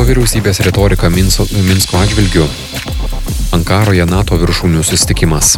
vyriausybės retorika Minsko atžvilgiu. Ankaroje NATO viršūnių susitikimas.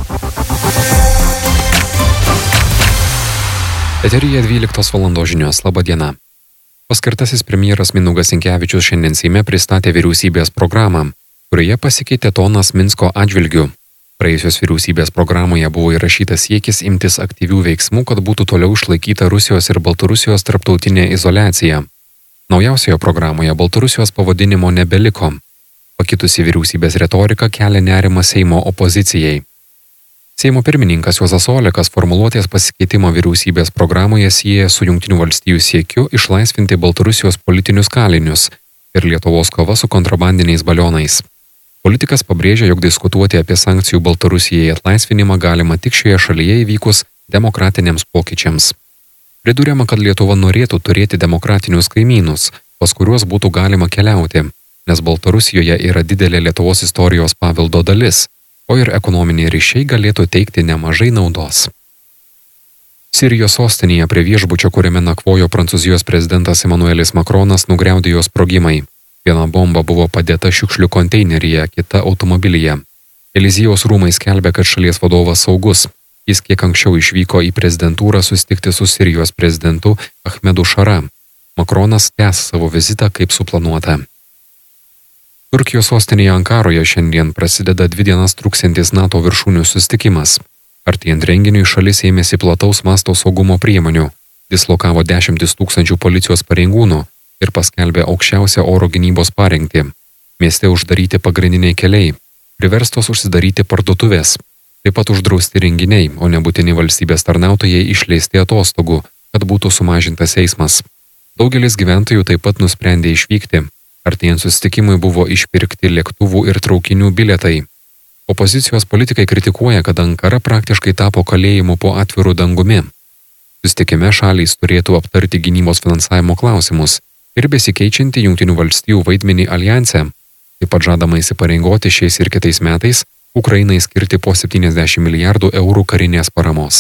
Eteryje 12 valandos žinios. Labą dieną. Paskirtasis premjeras Mindaugas Sinkevičius šiandien Seime pristatė vyriausybės programą, kurioje pasikeitė tonas Minsko atžvilgiu. Praėjusios vyriausybės programoje buvo įrašytas siekis imtis aktyvių veiksmų, kad būtų toliau išlaikyta Rusijos ir Baltarusijos tarptautinė izoliacija. Naujausioje programoje Baltarusijos pavadinimo nebeliko. Pakitusi vyriausybės retorika kelia nerimą Seimo opozicijai. Seimo pirmininkas Juozas Olekas formuluotės pasikeitimą vyriausybės programoje sieja su Jungtinių valstijų siekiu išlaisvinti Baltarusijos politinius kalinius ir Lietuvos kova su kontrabandiniais balionais. Politikas pabrėžia, jog diskutuoti apie sankcijų Baltarusijai atlaisvinimą galima tik šioje šalyje įvykus demokratiniams pokyčiams. Priduriama, kad Lietuva norėtų turėti demokratinius kaimynus, pas kuriuos būtų galima keliauti, nes Baltarusijoje yra didelė Lietuvos istorijos paveldo dalis, o ir ekonominiai ryšiai galėtų teikti nemažai naudos. Sirijos sostinėje prie viešbučio, kuriame nakvojo Prancūzijos prezidentas Emmanuelis Macronas, nugriaudėjo sprogimai. Viena bomba buvo padėta šiukšlių konteineryje, kita automobilyje. Eliziejaus rūmai skelbia, kad šalies vadovas saugus. Jis kiek anksčiau išvyko į prezidentūrą susitikti su Sirijos prezidentu Ahmedu Šara. Macronas tęs savo vizitą kaip suplanuota. Turkijos sostinėje Ankaroje šiandien prasideda 2 dienas truksiantis NATO viršūnių susitikimas. Artėjant renginiui šalis ėmėsi plataus masto saugumo priemonių, dislokavo 10 000 policijos pareigūnų ir paskelbė aukščiausią oro gynybos parengtį. Mieste uždaryti pagrindiniai keliai, priverstos užsidaryti parduotuvės. Taip pat uždrausti renginiai, o nebūtini valstybės tarnautojai išleisti atostogų, kad būtų sumažintas eismas. Daugelis gyventojų taip pat nusprendė išvykti. Artėjant susitikimui buvo išpirkti lėktuvų ir traukinių bilietai. Opozicijos politikai kritikuoja, kad Ankara praktiškai tapo kalėjimu po atviru dangumi. Susitikime šalys turėtų aptarti gynybos finansavimo klausimus ir besikeičianti Jungtinių valstijų vaidmenį aljanse. Taip pat žadama įsipareigoti šiais ir kitais metais Ukrainai skirti po 70 milijardų eurų karinės paramos.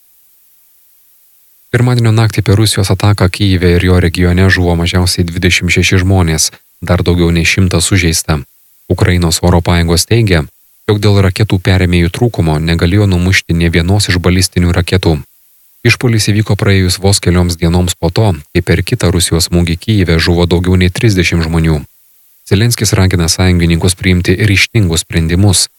Pirmadienio naktį per Rusijos ataką Kyjive ir jo regione žuvo mažiausiai 26 žmonės, dar daugiau nei 100 sužeista. Ukrainos oro pajėgos teigia, jog dėl raketų perėmėjų trūkumo negalėjo numušti nė vienos iš balistinių raketų. Išpuolis įvyko praėjus vos kelioms dienoms po to, kai per kitą Rusijos smūgį Kyjive žuvo daugiau nei 30 žmonių. Zelenskis ragina sąjungininkus priimti ryžtingus sprendimus,